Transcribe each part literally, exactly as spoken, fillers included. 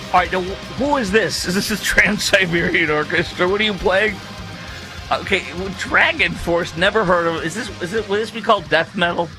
All right, now, who is this? Is this a Trans-Siberian Orchestra? What are you playing? Okay, Dragon Force, never heard of it. Is this, is it, will this be called death metal?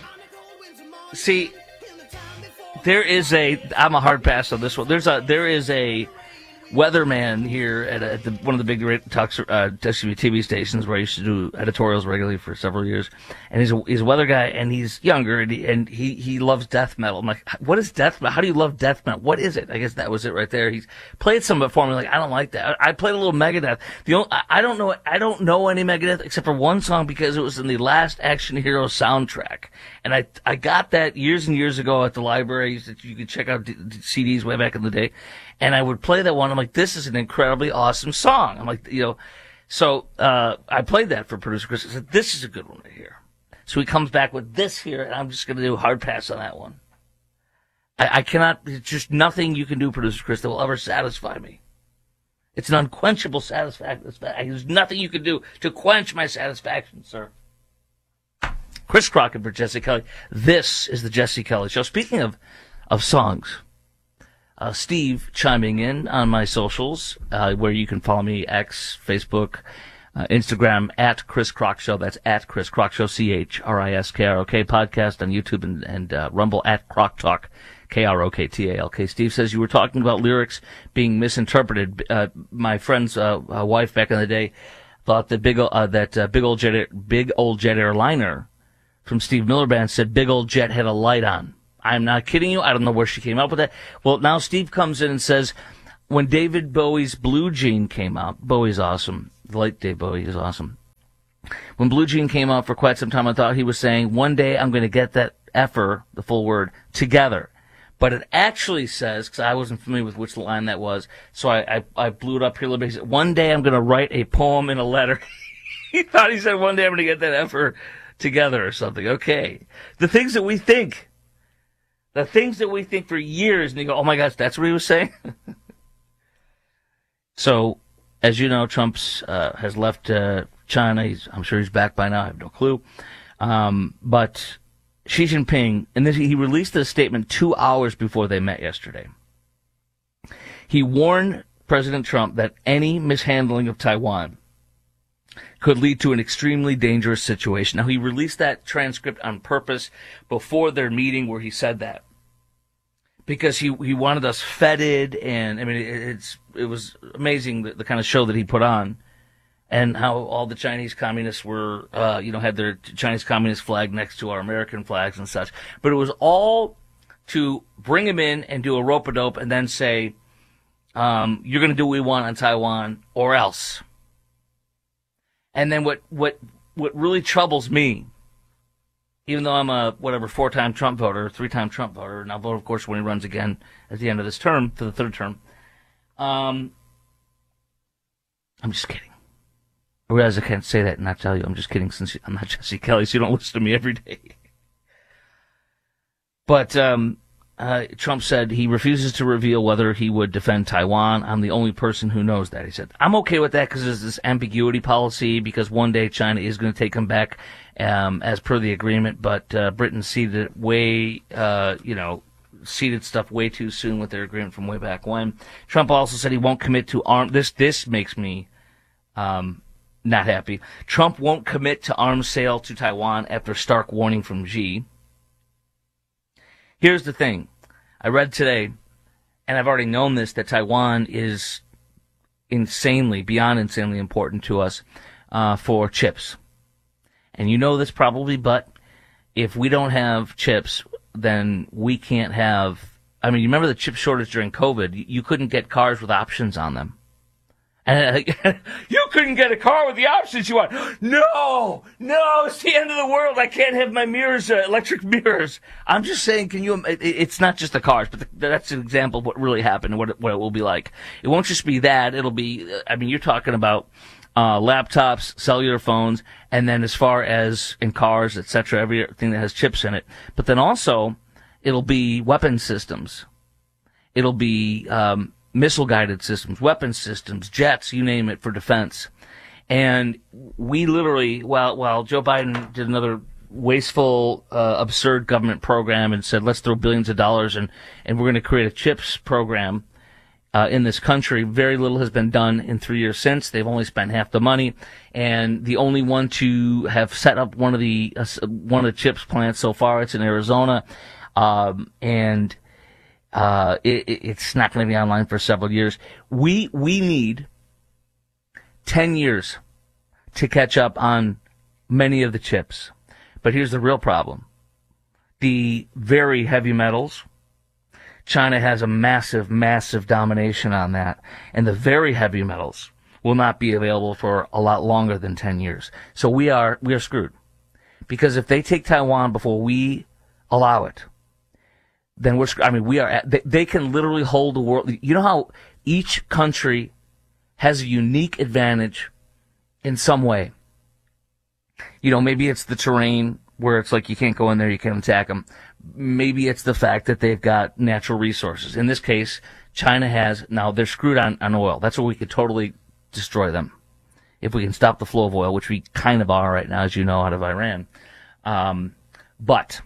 See, there is a, I'm a hard pass on this one. There's a, there is a weatherman here at, a, at the, one of the big talks, uh, T V stations where I used to do editorials regularly for several years. And he's a, he's a weather guy, and he's younger, and he, and he, he loves death metal. I'm like, what is death metal? How do you love death metal? What is it? I guess that was it right there. He's played some of it for me. Like, I don't like that. I, I played a little Megadeth. The only, I, I don't know, I don't know any Megadeth except for one song because it was in the last Action Hero soundtrack. And I, I got that years and years ago at the library that you could check out d- d- C Ds way back in the day. And I would play that one. I'm like, this is an incredibly awesome song. I'm like, you know, so, uh, I played that for producer Chris. I said, this is a good one right here. So he comes back with this here, and I'm just going to do a hard pass on that one. I, I cannot, it's just nothing you can do, producer Chris, that will ever satisfy me. It's an unquenchable satisfaction. There's nothing you can do to quench my satisfaction, sir. Chris Crockett for Jesse Kelly. This is the Jesse Kelly Show. Speaking of, of songs, uh, Steve chiming in on my socials, uh, where you can follow me, X, Facebook, uh, Instagram, at Chris Crock Show. That's at Chris Crock Show, C H R I S K R O K, podcast on YouTube and, and uh, Rumble, at Crock Talk, K R O K T A L K. Steve says you were talking about lyrics being misinterpreted. Uh, my friend's uh, uh, wife back in the day thought that big, uh, that uh, big old jet, big old jet airliner from Steve Miller Band said big old jet had a light on. I'm not kidding you. I don't know where she came up with that. Well, now Steve comes in and says, when David Bowie's Blue Jean came out, Bowie's awesome. The late Dave Bowie is awesome. When Blue Jean came out for quite some time, I thought he was saying, one day I'm going to get that effer, the full word, together. But it actually says, because I wasn't familiar with which line that was, so I, I, I blew it up here a little bit. He said, one day I'm going to write a poem in a letter. He thought he said, one day I'm going to get that effer together or something. Okay. The things that we think. The things that we think for years, and you go, oh my gosh, that's what he was saying? So, as you know, Trump's uh, has left uh, China. He's, I'm sure he's back by now. I have no clue. Um, but Xi Jinping, and this, he released a statement two hours before they met yesterday. He warned President Trump that any mishandling of Taiwan could lead to an extremely dangerous situation. Now, he released that transcript on purpose before their meeting where he said that. Because he, he wanted us feted, and, I mean, it, it's, it was amazing the, the kind of show that he put on, and how all the Chinese communists were, uh, you know, had their Chinese communist flag next to our American flags and such. But it was all to bring him in and do a rope-a-dope and then say, um, you're going to do what we want on Taiwan, or else. And then what, what, what really troubles me, even though I'm a, whatever, four-time Trump voter, three-time Trump voter, and I'll vote, of course, when he runs again at the end of this term, for the third term, um, I'm just kidding. I realize I can't say that and not tell you. I'm just kidding, since I'm not Jesse Kelly, so you don't listen to me every day. But, um, Uh, Trump said he refuses to reveal whether he would defend Taiwan. I'm the only person who knows that. He said, I'm okay with that because there's this ambiguity policy, because one day China is going to take him back, um, as per the agreement, but, uh, Britain ceded it way, uh, you know, ceded stuff way too soon with their agreement from way back when. Trump also said he won't commit to arm, this, this makes me, um, not happy. Trump won't commit to arms sale to Taiwan after stark warning from Xi. Here's the thing. I read today, and I've already known this, that Taiwan is insanely, beyond insanely important to us uh, for chips. And you know this probably, but if we don't have chips, then we can't have... I mean, you remember the chip shortage during COVID? You couldn't get cars with options on them. And uh, you couldn't get a car with the options you want. No, no, it's the end of the world. I can't have my mirrors, uh, electric mirrors. I'm just saying, can you? It, it's not just the cars, but the, that's an example of what really happened and what it, what it will be like. It won't just be that. It'll be. I mean, you're talking about uh, laptops, cellular phones, and then as far as in cars, et cetera, everything that has chips in it. But then also, it'll be weapon systems. It'll be. Um, missile-guided systems, weapon systems, jets, you name it, for defense. And we literally, while while Joe Biden did another wasteful, uh, absurd government program and said, let's throw billions of dollars and, and we're going to create a chips program, uh, in this country. Very little has been done in three years since. They've only spent half the money, and the only one to have set up one of the uh, one of the chips plants so far, it's in Arizona, um, and uh, it, it's not going to be online for several years. We we need ten years to catch up on many of the chips. But here's the real problem. The very heavy metals, China has a massive, massive domination on that. And the very heavy metals will not be available for a lot longer than ten years. So we are, we are screwed. Because if they take Taiwan before we allow it, then we're screwed. I mean, we are, at, they, they can literally hold the world. You know how each country has a unique advantage in some way. You know, maybe it's the terrain where it's like you can't go in there, you can't attack them. Maybe it's the fact that they've got natural resources. In this case, China has, now they're screwed on, on oil. That's where we could totally destroy them. If we can stop the flow of oil, which we kind of are right now, as you know, out of Iran. Um, but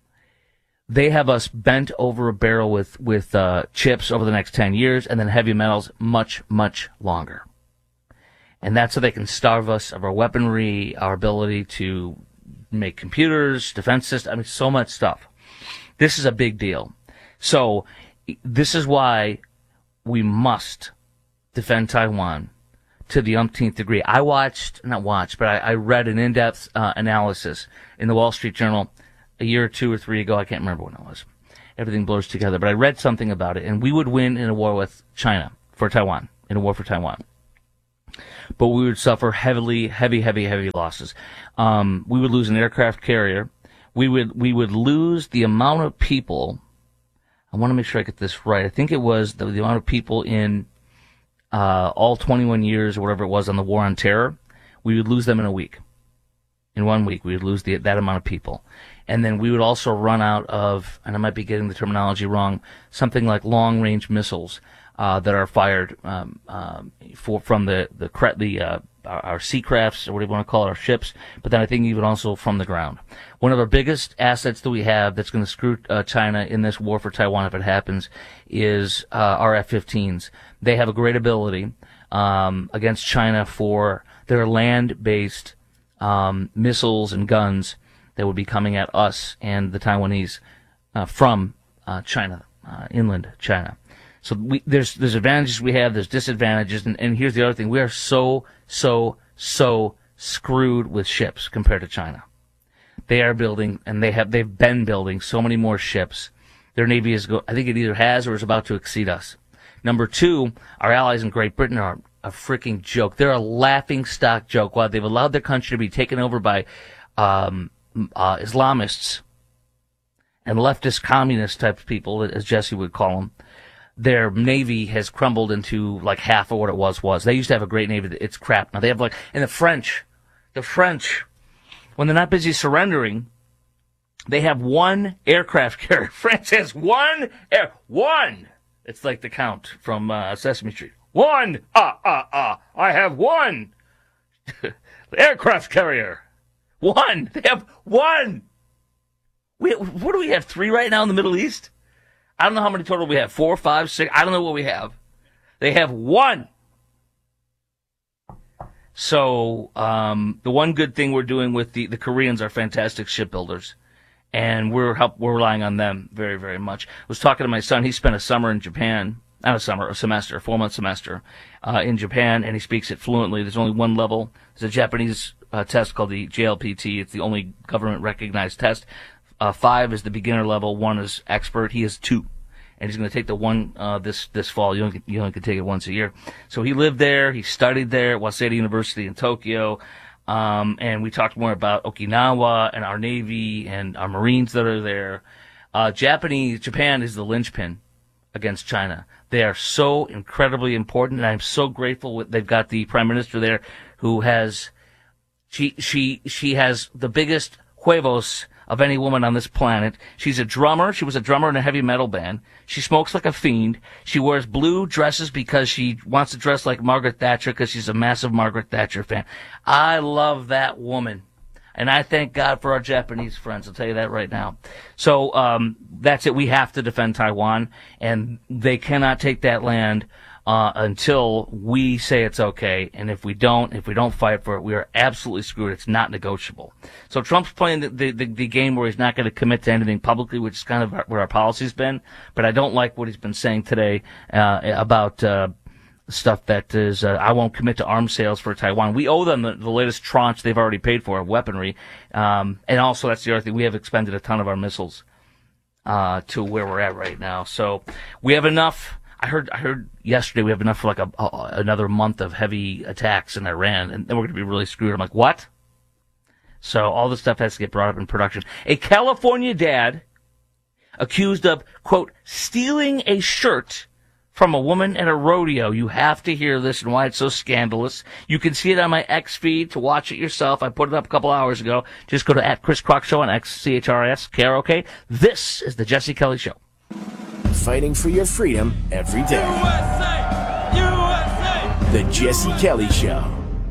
they have us bent over a barrel with, with uh, chips over the next ten years, and then heavy metals much, much longer. And that's so they can starve us of our weaponry, our ability to make computers, defense systems, I mean, so much stuff. This is a big deal. So this is why we must defend Taiwan to the umpteenth degree. I watched, not watched, but I, I read an in-depth uh, analysis in the Wall Street Journal a year or two or three ago. I can't remember when it was. Everything blurs together. But I read something about it, and we would win in a war with China for Taiwan, in a war for Taiwan. But we would suffer heavily, heavy, heavy, heavy losses. Um, we would lose an aircraft carrier. We would, we would lose the amount of people. I want to make sure I get this right. I think it was the, the amount of people in, uh, all twenty-one years or whatever it was on the war on terror. We would lose them in a week. In one week, we would lose the, that amount of people. And then we would also run out of, and I might be getting the terminology wrong, something like long-range missiles. Uh, that are fired um, um, for from the the the uh, our, our sea crafts, or what do you want to call it, our ships, but then I think even also from the ground. One of our biggest assets that we have that's going to screw uh, China in this war for Taiwan if it happens is uh, our F fifteens. They have a great ability um, against China for their land-based um, missiles and guns that would be coming at us and the Taiwanese uh, from uh, China, uh, inland China. So we, there's there's advantages we have, there's disadvantages, and, and here's the other thing: we are so so so screwed with ships compared to China. They are building, and they have they've been building so many more ships. Their navy is go, I think it either has or is about to exceed us. Number two, our allies in Great Britain are a freaking joke. They're a laughing stock joke. While they've allowed their country to be taken over by um, uh, Islamists and leftist communist type of people, as Jesse would call them. Their navy has crumbled into like half of what it was was. They used to have a great navy. It's crap now. They have like, and the French, the French, when they're not busy surrendering, they have one aircraft carrier. France has one air, one. It's like the Count from uh, Sesame Street. One, ah, ah, ah. I have one aircraft carrier. One. They have one. We, what do we have? Three right now in the Middle East? I don't know how many total we have. Four, five, six. I don't know what we have. They have one. So um, the one good thing we're doing with the, the Koreans are fantastic shipbuilders. And we're help, we're relying on them very, very much. I was talking to my son. He spent a summer in Japan. Not a summer, a semester, a four-month semester uh, in Japan, and he speaks it fluently. There's only one level. There's a Japanese uh, test called the J L P T. It's the only government-recognized test. Uh, five is the beginner level. One is expert. He is two. And he's going to take the one uh, this this fall. You only, you only can take it once a year. So he lived there. He studied there at Waseda University in Tokyo. Um, and we talked more about Okinawa and our Navy and our Marines that are there. Uh, Japanese, Japan is the linchpin against China. They are so incredibly important, and I'm so grateful with, they've got the Prime Minister there who has, she, she, she has the biggest huevos of any woman on this planet. She's a drummer. She was a drummer in a heavy metal band. She smokes like a fiend. She wears blue dresses because she wants to dress like Margaret Thatcher because she's a massive Margaret Thatcher fan. I love that woman. And I thank God for our Japanese friends. I'll tell you that right now. So um, that's it. We have to defend Taiwan, and they cannot take that land uh, until we say it's okay. And if we don't, if we don't fight for it, we are absolutely screwed. It's not negotiable. So Trump's playing the, the, the, the game where he's not going to commit to anything publicly, which is kind of where our policy's been. But I don't like what he's been saying today uh, about uh, stuff that is, uh, I won't commit to arms sales for Taiwan. We owe them the, the latest tranche they've already paid for of weaponry. Um, and also, that's the other thing, we have expended a ton of our missiles uh, to where we're at right now. So we have enough. I heard I heard yesterday we have enough for like a, a, another month of heavy attacks in Iran, and then we're going to be really screwed. I'm like, what? So all this stuff has to get brought up in production. A California dad accused of, quote, stealing a shirt from a woman at a rodeo. You have to hear this and why it's so scandalous. You can see it on my X feed to watch it yourself. I put it up a couple hours ago. Just go to at Chris Crock Show on X, C H R S, K R O K. This is the Jesse Kelly Show. Fighting for your freedom every day. U S A! U S A! The Jesse Kelly Show.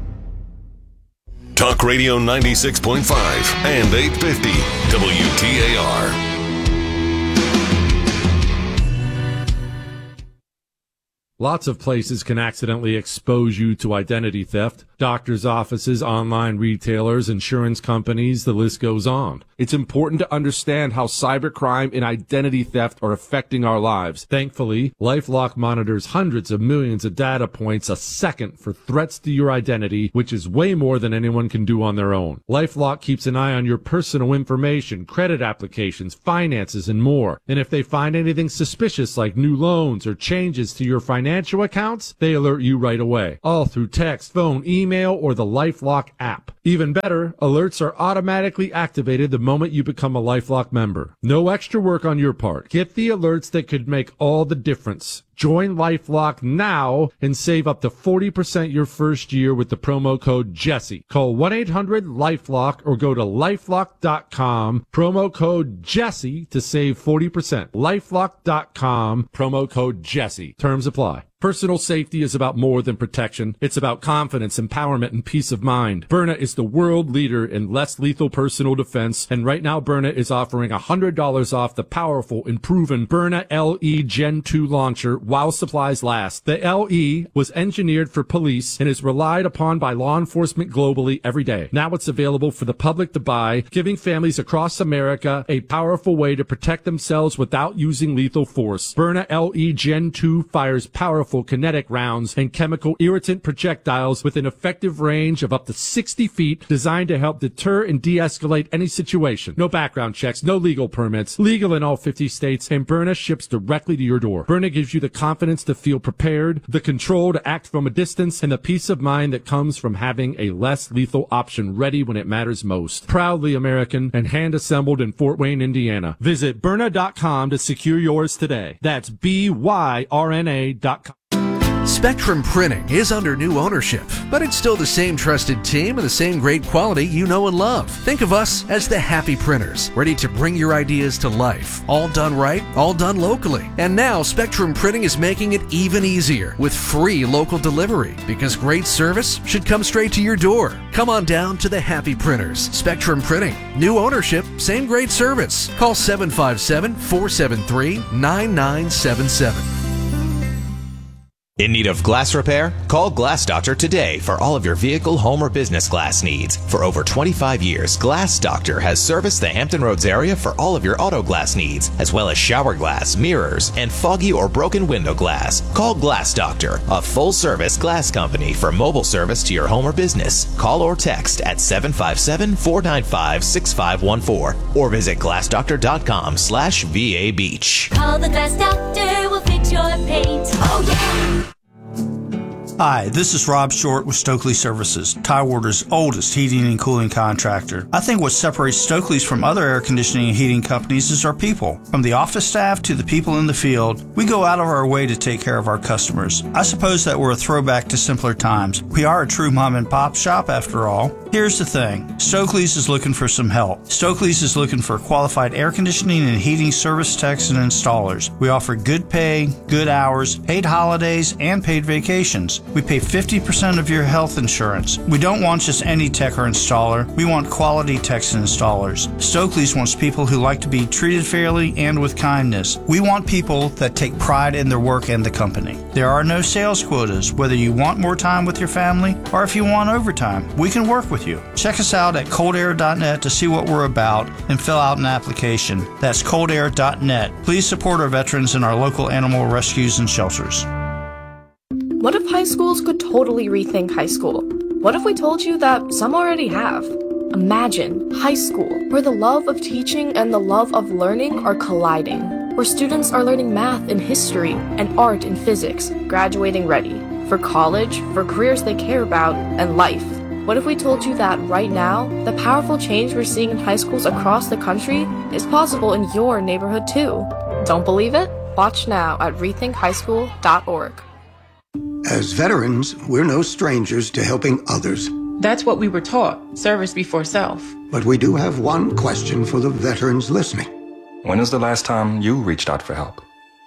Talk Radio ninety-six point five and eight fifty W T A R. Lots of places can accidentally expose you to identity theft. Doctors' offices, online retailers, insurance companies, the list goes on. It's important to understand how cybercrime and identity theft are affecting our lives. Thankfully, LifeLock monitors hundreds of millions of data points a second for threats to your identity, which is way more than anyone can do on their own. LifeLock keeps an eye on your personal information, credit applications, finances, and more. And if they find anything suspicious like new loans or changes to your financial accounts, they alert you right away. All through text, phone, email, or the LifeLock app. Even better, alerts are automatically activated the moment you become a LifeLock member. No extra work on your part. Get the alerts that could make all the difference. Join LifeLock now and save up to forty percent your first year with the promo code Jesse. Call one eight hundred LifeLock or go to lifelock dot com, promo code Jesse to save forty percent. lifelock dot com, promo code Jesse. Terms apply. Personal safety is about more than protection. It's about confidence, empowerment, and peace of mind. Byrna is the world leader in less lethal personal defense, and right now Byrna is offering one hundred dollars off the powerful and proven Byrna L E Gen two launcher while supplies last. The L E was engineered for police and is relied upon by law enforcement globally every day. Now it's available for the public to buy, giving families across America a powerful way to protect themselves without using lethal force. Byrna L E Gen two fires powerful kinetic rounds and chemical irritant projectiles with an effective range of up to sixty feet, designed to help deter and de-escalate any situation. No background checks, no legal permits, legal in all fifty states, and Byrna ships directly to your door. Byrna gives you the confidence to feel prepared, the control to act from a distance, and the peace of mind that comes from having a less lethal option ready when it matters most. Proudly American and hand-assembled in Fort Wayne, Indiana. Visit Byrna dot com to secure yours today. That's B Y R N A dot com. Spectrum Printing is under new ownership, but it's still the same trusted team and the same great quality you know and love. Think of us as the Happy Printers, ready to bring your ideas to life. All done right, all done locally. And now Spectrum Printing is making it even easier with free local delivery, because great service should come straight to your door. Come on down to the Happy Printers. Spectrum Printing. New ownership, same great service. Call seven five seven, four seven three, nine nine seven seven. In need of glass repair? Call Glass Doctor today for all of your vehicle, home, or business glass needs. For over twenty-five years, Glass Doctor has serviced the Hampton Roads area for all of your auto glass needs, as well as shower glass, mirrors, and foggy or broken window glass. Call Glass Doctor, a full-service glass company for mobile service to your home or business. Call or text at seven five seven, four nine five, six five one four or visit glass doctor dot com slash V A Beach. Call the Glass Doctor, we'll fix your paint. Oh, yeah! Hi, this is Rob Short with Stokely Services, Tidewater's oldest heating and cooling contractor. I think what separates Stokely's from other air conditioning and heating companies is our people. From the office staff to the people in the field, we go out of our way to take care of our customers. I suppose that we're a throwback to simpler times. We are a true mom and pop shop after all. Here's the thing, Stokely's is looking for some help. Stokely's is looking for qualified air conditioning and heating service techs and installers. We offer good pay, good hours, paid holidays, and paid vacations. We pay fifty percent of your health insurance. We don't want just any tech or installer. We want quality techs and installers. Stokely's wants people who like to be treated fairly and with kindness. We want people that take pride in their work and the company. There are no sales quotas, whether you want more time with your family or if you want overtime. We can work with you. Check us out at cold air dot net to see what we're about and fill out an application. That's cold air dot net. Please support our veterans and our local animal rescues and shelters. What if high schools could totally rethink high school? What if we told you that some already have? Imagine high school, where the love of teaching and the love of learning are colliding, where students are learning math and history and art and physics, graduating ready for college, for careers they care about, and life. What if we told you that right now, the powerful change we're seeing in high schools across the country is possible in your neighborhood too? Don't believe it? Watch now at rethink high school dot org. As veterans, we're no strangers to helping others. That's what we were taught, service before self. But we do have one question for the veterans listening. When is the last time you reached out for help?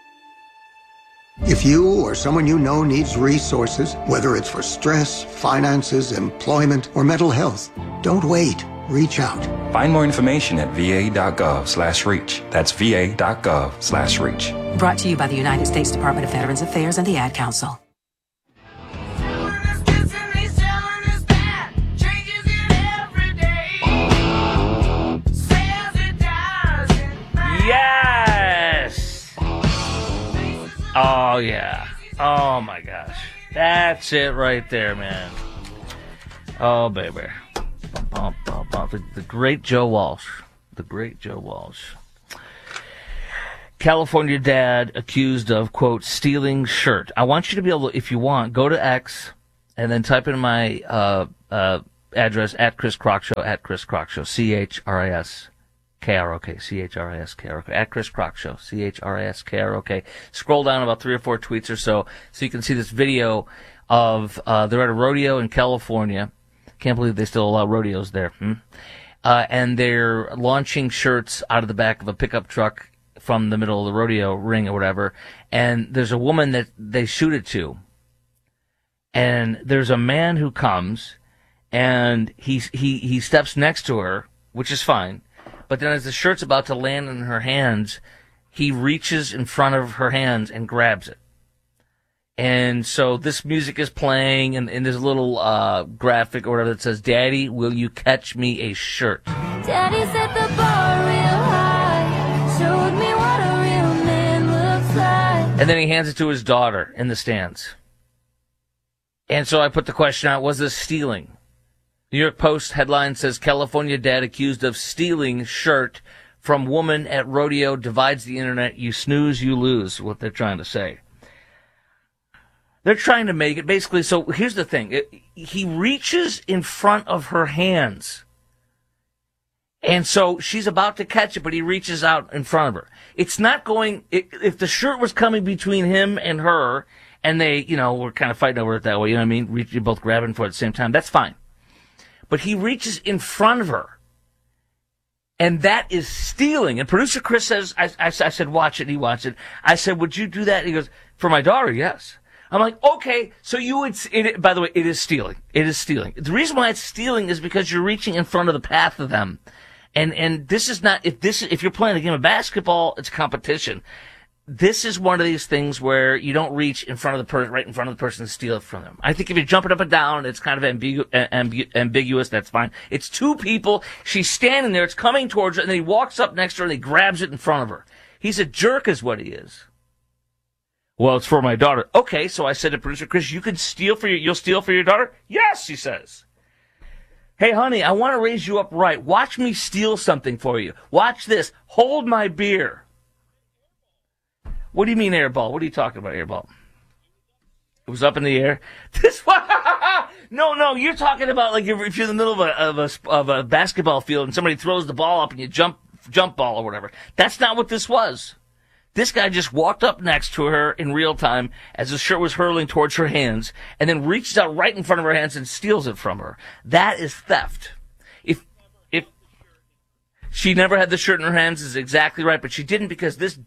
If you or someone you know needs resources, whether it's for stress, finances, employment, or mental health, don't wait. Reach out. Find more information at v a dot gov slash reach. That's v a dot gov slash reach. Brought to you by the United States Department of Veterans Affairs and the Ad Council. Yes! Oh, yeah. Oh, my gosh. That's it right there, man. Oh, baby. Bum, bum, bum. The, the great Joe Walsh. The great Joe Walsh. California dad accused of, quote, stealing shirt. I want you to be able to, if you want, go to X and then type in my uh, uh, address at Chris Crock Show, at Chris Crock Show, C H R I S K R O K, C H R I S K R O K, at Chris Crock Show, C H R I S K R O K. Scroll down about three or four tweets or so so you can see this video of, uh, they're at a rodeo in California. Can't believe they still allow rodeos there. Hmm? Uh, and they're launching shirts out of the back of a pickup truck from the middle of the rodeo ring or whatever. And there's a woman that they shoot it to. And there's a man who comes and he, he, he steps next to her, which is fine. But then as the shirt's about to land in her hands, he reaches in front of her hands and grabs it. And so this music is playing, and, and there's a little uh, graphic or whatever that says, "Daddy, will you catch me a shirt?" Daddy set the bar real high, showed me what a real man looks like. And then he hands it to his daughter in the stands. And so I put the question out, was this stealing? New York Post headline says, California dad accused of stealing shirt from woman at rodeo divides the internet. You snooze, you lose, what they're trying to say. They're trying to make it basically, so here's the thing. It, he reaches in front of her hands. And so she's about to catch it, but he reaches out in front of her. It's not going, it, if the shirt was coming between him and her, and they, you know, were kind of fighting over it that way, you know what I mean? Reach, you're both grabbing for it at the same time, that's fine. But he reaches in front of her. And that is stealing. And producer Chris says, I, I, I said, watch it, and he watched it. I said, would you do that? And he goes, for my daughter, yes. I'm like, okay, so you would, it, by the way, it is stealing. It is stealing. The reason why it's stealing is because you're reaching in front of the path of them. And, and this is not, if this, if you're playing a game of basketball, it's competition. This is one of these things where you don't reach in front of the person, right in front of the person and steal it from them. I think if you're jumping up and down, it's kind of ambigu- ambigu- ambiguous, that's fine. It's two people, she's standing there, it's coming towards her, and then he walks up next to her and he grabs it in front of her. He's a jerk is what he is. Well, it's for my daughter. Okay, so I said to producer Chris, you can steal for your, you'll steal for your daughter? Yes, she says. Hey, honey, I want to raise you up right. Watch me steal something for you. Watch this. Hold my beer. What do you mean airball? What are you talking about, airball? It was up in the air. This one? No, no, you're talking about like if you're in the middle of a, of a, of a basketball field and somebody throws the ball up and you jump, jump ball or whatever. That's not what this was. This guy just walked up next to her in real time as the shirt was hurling towards her hands and then reaches out right in front of her hands and steals it from her. That is theft. If, if she never had the shirt in her hands is exactly right, but she didn't because this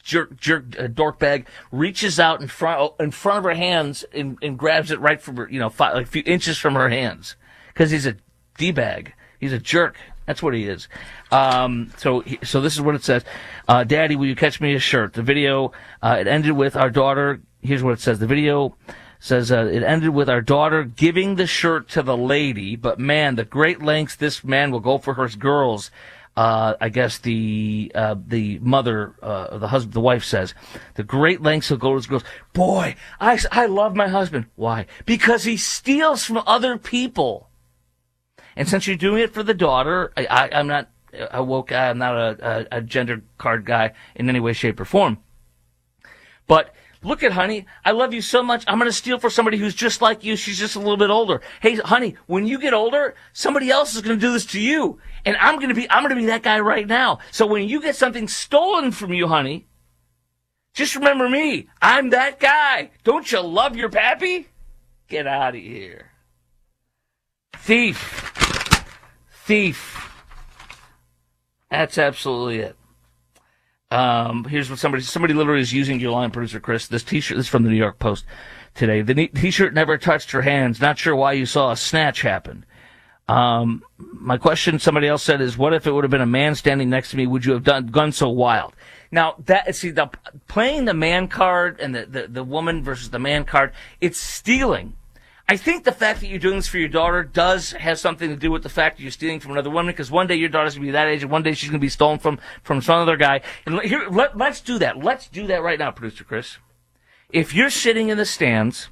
jerk, jerk, uh, dork bag reaches out in front, in front of her hands and, and grabs it right from her, you know, five, like a few inches from her hands. Cause he's a D-bag. He's a jerk. That's what he is. Um, so, he, so this is what it says. Uh, Daddy, will you catch me a shirt? The video, uh, it ended with our daughter. Here's what it says. The video says, uh, it ended with our daughter giving the shirt to the lady, but man, the great lengths this man will go for his girls. Uh, I guess the, uh, the mother, uh, the husband, the wife says, the great lengths he'll go to his girls. Boy, I, I love my husband. Why? Because he steals from other people. And since you're doing it for the daughter, I, I, I'm not a woke guy. I'm not a, a, a gender card guy in any way, shape, or form. But look at honey. I love you so much. I'm going to steal for somebody who's just like you. She's just a little bit older. Hey, honey, when you get older, somebody else is going to do this to you. And I'm going to be, I'm going to be that guy right now. So when you get something stolen from you, honey, just remember me. I'm that guy. Don't you love your pappy? Get out of here. Thief. Thief. That's absolutely it. Um, here's what somebody, somebody literally is using your line, producer Chris. This t-shirt, this is from the New York Post today. The t-shirt never touched her hands. Not sure why you saw a snatch happen. Um, my question, somebody else said, is what if it would have been a man standing next to me? Would you have done, gone so wild? Now, that, see, the, playing the man card and the, the, the woman versus the man card, it's stealing. I think the fact that you're doing this for your daughter does have something to do with the fact that you're stealing from another woman, because one day your daughter's going to be that age, and one day she's going to be stolen from, from some other guy. And here, let, let's do that. Let's do that right now, producer Chris. If you're sitting in the stands,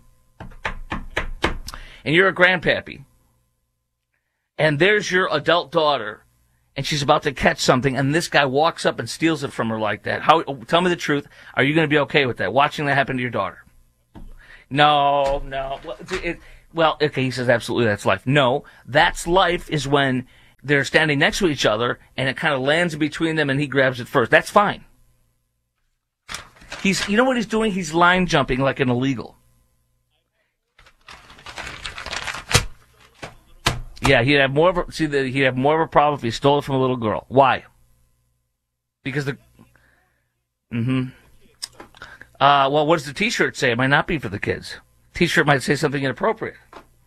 and you're a grandpappy, and there's your adult daughter, and she's about to catch something, and this guy walks up and steals it from her like that, how, tell me the truth, are you going to be okay with that, watching that happen to your daughter? No, no. It, well, okay, he says absolutely that's life. No, that's life is when they're standing next to each other and it kind of lands between them and he grabs it first. That's fine. He's, you know what he's doing? He's line jumping like an illegal. Yeah, he'd have more of a, see, the, he'd have more of a problem if he stole it from a little girl. Why? Because the, mm-hmm. Uh, well, what does the t-shirt say? It might not be for the kids. T-shirt might say something inappropriate.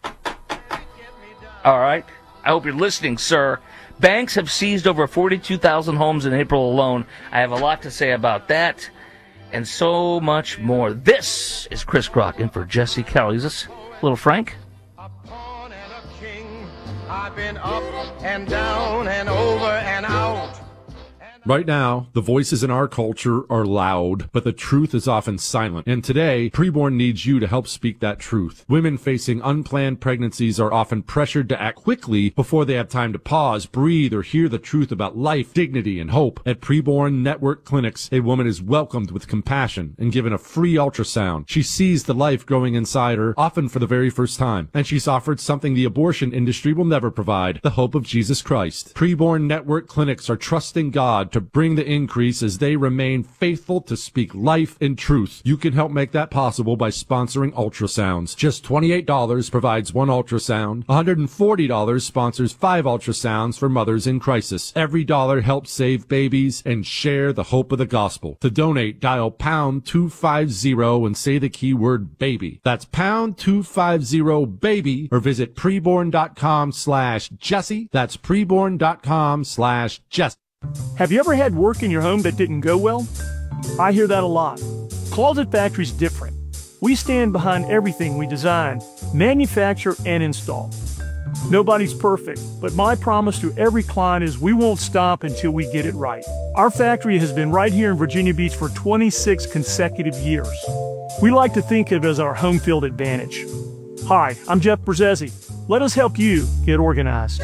All right. I hope you're listening, sir. Banks have seized over forty-two thousand homes in April alone. I have a lot to say about that and so much more. This is Chris Crock in for Jesse Carroll. Is this little Frank? A pawn and a king. I've been up and down and over and out. Right now, the voices in our culture are loud, but the truth is often silent. And today, Preborn needs you to help speak that truth. Women facing unplanned pregnancies are often pressured to act quickly before they have time to pause, breathe, or hear the truth about life, dignity, and hope. At Preborn Network Clinics, a woman is welcomed with compassion and given a free ultrasound. She sees the life growing inside her, often for the very first time. And she's offered something the abortion industry will never provide, the hope of Jesus Christ. Preborn Network Clinics are trusting God to bring the increase as they remain faithful to speak life and truth. You can help make that possible by sponsoring ultrasounds. Just twenty-eight dollars provides one ultrasound. one hundred forty dollars sponsors five ultrasounds for mothers in crisis. Every dollar helps save babies and share the hope of the gospel. To donate, dial pound two fifty and say the keyword baby. That's pound two fifty baby, or visit preborn.com slash Jesse. That's preborn.com slash Jesse. Have you ever had work in your home that didn't go well? I hear that a lot. Closet Factory's different. We stand behind everything we design, manufacture, and install. Nobody's perfect, but my promise to every client is we won't stop until we get it right. Our factory has been right here in Virginia Beach for twenty-six consecutive years. We like to think of it as our home field advantage. Hi, I'm Jeff Brzezzi. Let us help you get organized.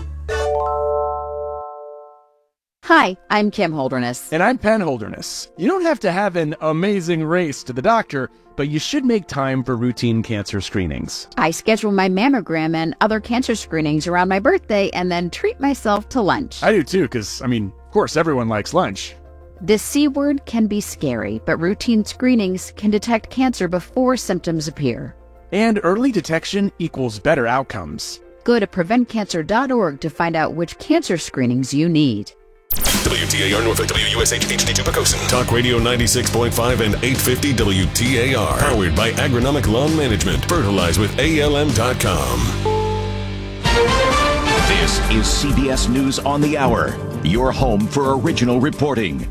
Hi, I'm Kim Holderness. And I'm Penn Holderness. You don't have to have an amazing race to the doctor, but you should make time for routine cancer screenings. I schedule my mammogram and other cancer screenings around my birthday and then treat myself to lunch. I do too, because, I mean, of course, everyone likes lunch. The C word can be scary, but routine screenings can detect cancer before symptoms appear. And early detection equals better outcomes. Go to prevent cancer dot org to find out which cancer screenings you need. W T A R Norfolk, W U S H, H D two Pocosin. Talk Radio ninety-six point five and eight fifty W T A R. Powered by Agronomic Lawn Management. Fertilize with A L M dot com. This is C B S News on the Hour, your home for original reporting.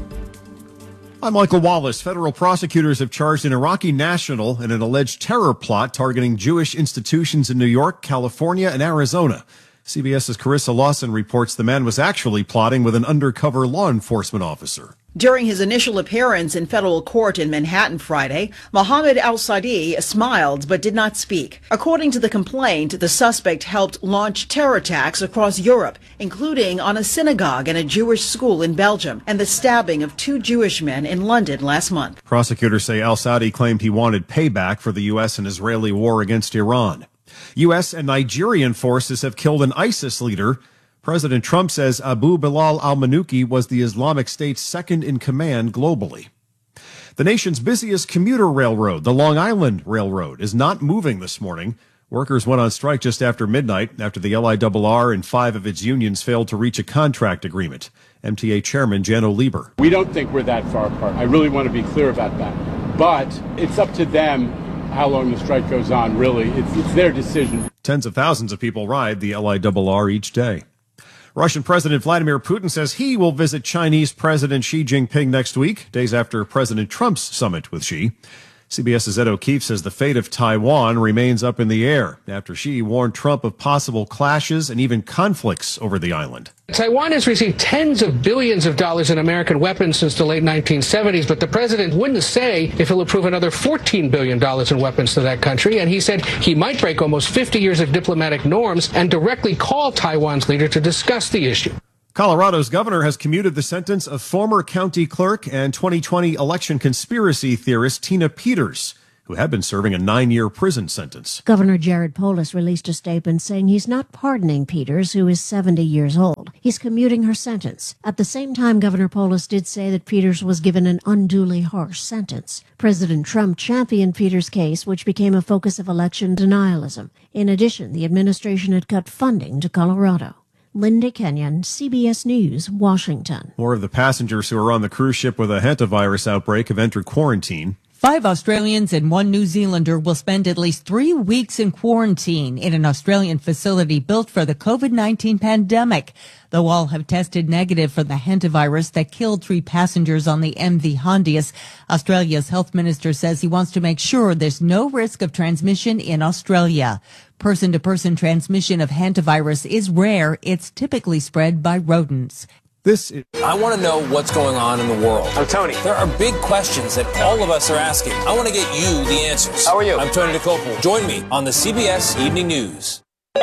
I'm Michael Wallace. Federal prosecutors have charged an Iraqi national in an alleged terror plot targeting Jewish institutions in New York, California, and Arizona. CBS's Carissa Lawson reports the man was actually plotting with an undercover law enforcement officer. During his initial appearance in federal court in Manhattan Friday, Mohammed al-Sadi smiled but did not speak. According to the complaint, the suspect helped launch terror attacks across Europe, including on a synagogue and a Jewish school in Belgium, and the stabbing of two Jewish men in London last month. Prosecutors say al-Sadi claimed he wanted payback for the U S and Israeli war against Iran. U S and Nigerian forces have killed an ISIS leader. President Trump says Abu Bilal al-Manuki was the Islamic State's second in command globally. The nation's busiest commuter railroad, the Long Island Railroad, is not moving this morning. Workers went on strike just after midnight after the L I R R and five of its unions failed to reach a contract agreement. M T A Chairman Jano Lieber. We don't think we're that far apart. I really want to be clear about that. But it's up to them how long the strike goes on, really. It's, it's their decision. Tens of thousands of people ride the L I R R each day. Russian President Vladimir Putin says he will visit Chinese President Xi Jinping next week, days after President Trump's summit with Xi. CBS's Ed O'Keefe says the fate of Taiwan remains up in the air after Xi warned Trump of possible clashes and even conflicts over the island. Taiwan has received tens of billions of dollars in American weapons since the late nineteen seventies, but the president wouldn't say if he'll approve another fourteen billion dollars in weapons to that country, and he said he might break almost fifty years of diplomatic norms and directly call Taiwan's leader to discuss the issue. Colorado's governor has commuted the sentence of former county clerk and twenty twenty election conspiracy theorist Tina Peters, who had been serving a nine-year prison sentence. Governor Jared Polis released a statement saying he's not pardoning Peters, who is seventy years old. He's commuting her sentence. At the same time, Governor Polis did say that Peters was given an unduly harsh sentence. President Trump championed Peters' case, which became a focus of election denialism. In addition, the administration had cut funding to Colorado. Linda Kenyon, C B S News, Washington. More of the passengers who are on the cruise ship with a hantavirus outbreak have entered quarantine. Five Australians and one New Zealander will spend at least three weeks in quarantine in an Australian facility built for the COVID nineteen pandemic. Though all have tested negative for the hantavirus that killed three passengers on the M V Hondius, Australia's health minister says he wants to make sure there's no risk of transmission in Australia. Person-to-person transmission of hantavirus is rare. It's typically spread by rodents. This is- I want to know what's going on in the world. I'm Tony. There are big questions that all of us are asking. I want to get you the answers. How are you? I'm Tony DeCopel. Join me on the C B S Evening News.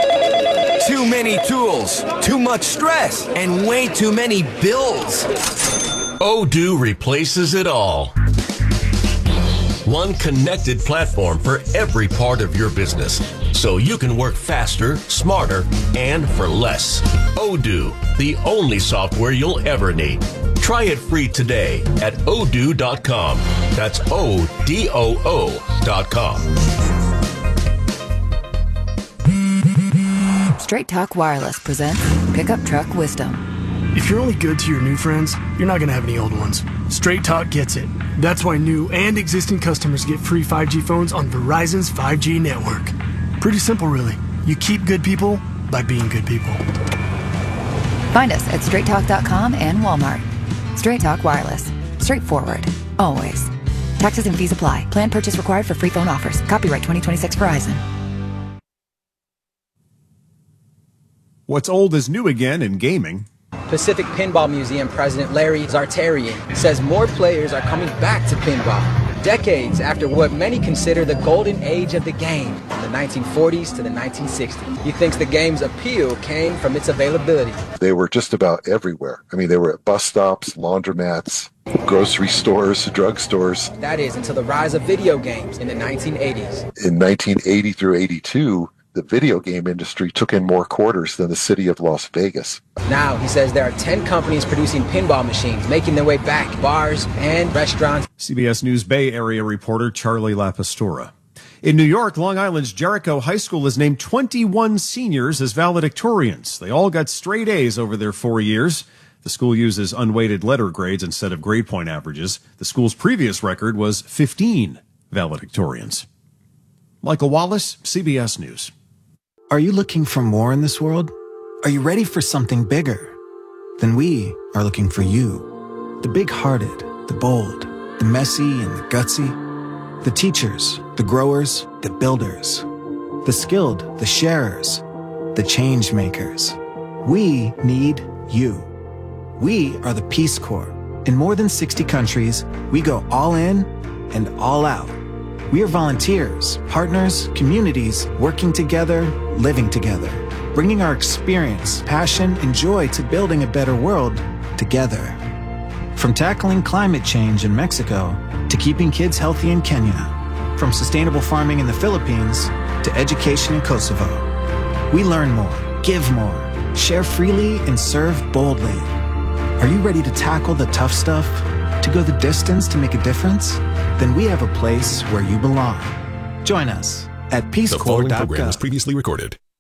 Too many tools, too much stress, and way too many bills. Odoo replaces it all. One connected platform for every part of your business, so you can work faster, smarter, and for less. Odoo, the only software you'll ever need. Try it free today at odoo dot com. That's O D O O dot com. Straight Talk Wireless presents Pickup Truck Wisdom. If you're only good to your new friends, you're not going to have any old ones. Straight Talk gets it. That's why new and existing customers get free five G phones on Verizon's five G network. Pretty simple, really. You keep good people by being good people. Find us at straight talk dot com and Walmart. Straight Talk Wireless. Straightforward. Always. Taxes and fees apply. Plan purchase required for free phone offers. Copyright twenty twenty-six Verizon. What's old is new again in gaming. Pacific Pinball Museum President Larry Zartarian says more players are coming back to pinball, decades after what many consider the golden age of the game, from the nineteen forties to the nineteen sixties. He thinks the game's appeal came from its availability. They were just about everywhere. I mean, they were at bus stops, laundromats, grocery stores, drugstores. That is, until the rise of video games in the nineteen eighties. In nineteen eighty through eighty-two, the video game industry took in more quarters than the city of Las Vegas. Now, he says there are ten companies producing pinball machines, making their way back to bars and restaurants. C B S News Bay Area reporter Charlie LaPastora. In New York, Long Island's Jericho High School has named twenty-one seniors as valedictorians. They all got straight A's over their four years. The school uses unweighted letter grades instead of grade point averages. The school's previous record was fifteen valedictorians. Michael Wallace, C B S News. Are you looking for more in this world? Are you ready for something bigger? Then we are looking for you. The big-hearted, the bold, the messy and the gutsy. The teachers, the growers, the builders. The skilled, the sharers, the change makers. We need you. We are the Peace Corps. In more than sixty countries, we go all in and all out. We are volunteers, partners, communities, working together, living together, bringing our experience, passion, and joy to building a better world together. From tackling climate change in Mexico to keeping kids healthy in Kenya, from sustainable farming in the Philippines to education in Kosovo. We learn more, give more, share freely, and serve boldly. Are you ready to tackle the tough stuff? To go the distance to make a difference? Then we have a place where you belong. Join us at peace corps dot gov. The following program was previously recorded.